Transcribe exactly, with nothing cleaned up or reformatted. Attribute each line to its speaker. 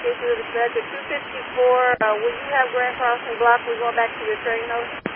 Speaker 1: This is dispatcher two fifty-four. Uh, will you have Grand Crossing block? We're going back to the train note.